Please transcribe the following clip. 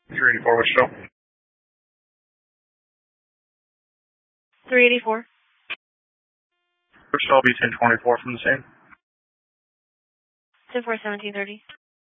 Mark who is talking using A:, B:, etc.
A: 384, which show?
B: 384.
A: Which shall be 1024 from the same?
B: 10-4, 1730.